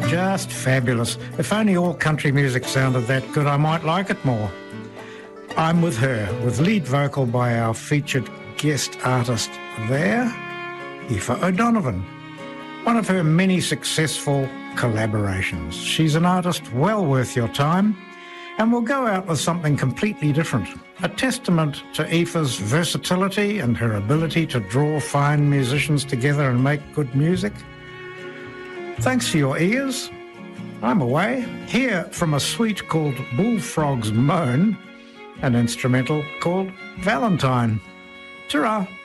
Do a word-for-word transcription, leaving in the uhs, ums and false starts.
Just fabulous. If only all country music sounded that good, I might like it more. I'm With Her, with lead vocal by our featured guest artist there, Aoife O'Donovan. One of her many successful collaborations. She's an artist well worth your time, and we'll go out with something completely different. A testament to Aoife's versatility and her ability to draw fine musicians together and make good music. Thanks for your ears. I'm away. Here from a suite called Bullfrog's Moan, an instrumental called Valentine. Ta-ra!